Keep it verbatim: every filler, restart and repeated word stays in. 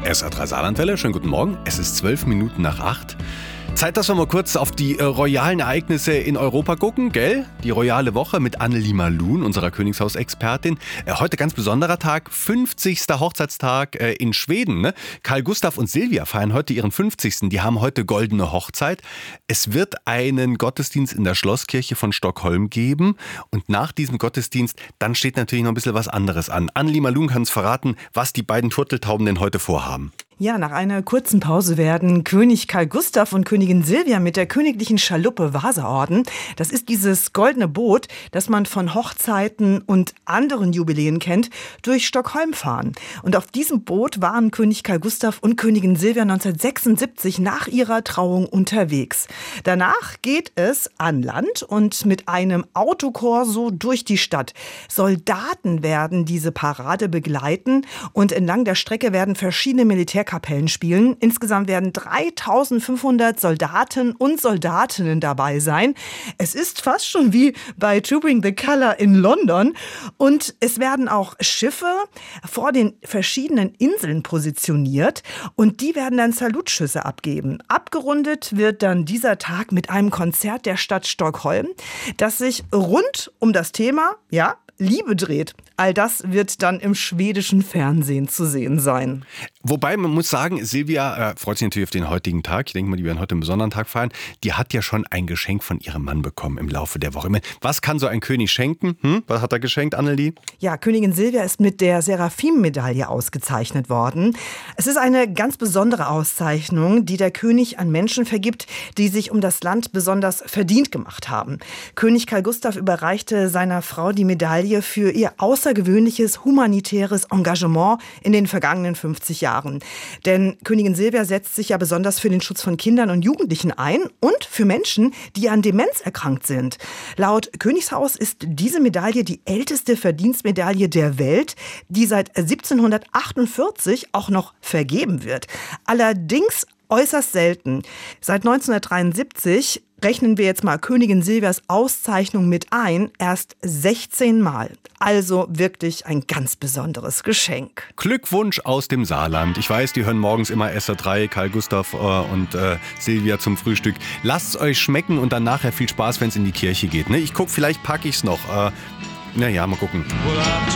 S R drei Saarlandwelle, schönen guten Morgen. Es ist zwölf Minuten nach acht. Zeit, dass wir mal kurz auf die äh, royalen Ereignisse in Europa gucken, gell? Die royale Woche mit Annelie Malun, unserer Königshausexpertin. Äh, heute ganz besonderer Tag, fünfzigster Hochzeitstag äh, in Schweden. Ne? Karl Gustav und Silvia feiern heute ihren fünfzigsten. Die haben heute goldene Hochzeit. Es wird einen Gottesdienst in der Schlosskirche von Stockholm geben. Und nach diesem Gottesdienst, dann steht natürlich noch ein bisschen was anderes an. Annelie Malun kann uns verraten, was die beiden Turteltauben denn heute vorhaben. Ja, nach einer kurzen Pause werden König Karl Gustav und Königin Silvia mit der königlichen Schaluppe Vasaorden, das ist dieses goldene Boot, das man von Hochzeiten und anderen Jubiläen kennt, durch Stockholm fahren. Und auf diesem Boot waren König Karl Gustav und Königin Silvia neunzehnhundertsechsundsiebzig nach ihrer Trauung unterwegs. Danach geht es an Land und mit einem Autokorso durch die Stadt. Soldaten werden diese Parade begleiten und entlang der Strecke werden verschiedene Militär Kapellen spielen. Insgesamt werden dreitausendfünfhundert Soldaten und Soldatinnen dabei sein. Es ist fast schon wie bei To Bring the Colour in London. Und es werden auch Schiffe vor den verschiedenen Inseln positioniert und die werden dann Salutschüsse abgeben. Abgerundet wird dann dieser Tag mit einem Konzert der Stadt Stockholm, das sich rund um das Thema, ja, Liebe dreht. All das wird dann im schwedischen Fernsehen zu sehen sein. Wobei, man muss sagen, Silvia äh, freut sich natürlich auf den heutigen Tag. Ich denke mal, die werden heute einen besonderen Tag feiern. Die hat ja schon ein Geschenk von ihrem Mann bekommen im Laufe der Woche. Was kann so ein König schenken? Hm? Was hat er geschenkt, Annelie? Ja, Königin Silvia ist mit der Seraphim-Medaille ausgezeichnet worden. Es ist eine ganz besondere Auszeichnung, die der König an Menschen vergibt, die sich um das Land besonders verdient gemacht haben. König Karl Gustav überreichte seiner Frau die Medaille für ihr außergewöhnliches humanitäres Engagement in den vergangenen fünfzig Jahren. Denn Königin Silvia setzt sich ja besonders für den Schutz von Kindern und Jugendlichen ein und für Menschen, die an Demenz erkrankt sind. Laut Königshaus ist diese Medaille die älteste Verdienstmedaille der Welt, die seit siebzehnhundertachtundvierzig auch noch vergeben wird. Allerdings äußerst selten. Seit neunzehnhundertdreiundsiebzig rechnen wir jetzt mal Königin Silvias Auszeichnung mit ein, erst sechzehn Mal. Also wirklich ein ganz besonderes Geschenk. Glückwunsch aus dem Saarland. Ich weiß, die hören morgens immer S R drei, Karl Gustav äh, und äh, Silvia zum Frühstück. Lasst es euch schmecken und dann nachher viel Spaß, wenn es in die Kirche geht. Ne? Ich gucke, vielleicht packe ich es noch. Äh, naja, mal gucken. Well,